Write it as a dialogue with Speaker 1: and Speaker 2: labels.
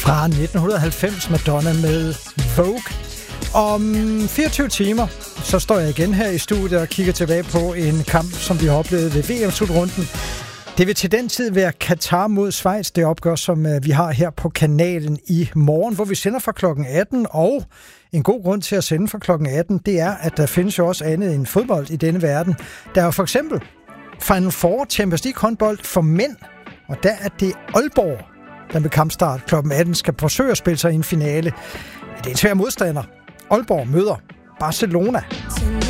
Speaker 1: Fra 1990, Madonna med Vogue. Om 24 timer, så står jeg igen her i studiet og kigger tilbage på en kamp, som vi har oplevet ved VM-slutrunden. Det vil til den tid være Katar mod Schweiz, det opgør, som vi har her på kanalen i morgen, hvor vi sender fra klokken 18, og en god grund til at sende fra klokken 18, det er, at der findes jo også andet end fodbold i denne verden. Der er jo for eksempel Final Four Champions League håndbold for mænd, og der er det Aalborg, der med kampstart klokken 18 skal forsøge at spille sig i en finale. Det er en svær modstander. Aalborg møder Barcelona.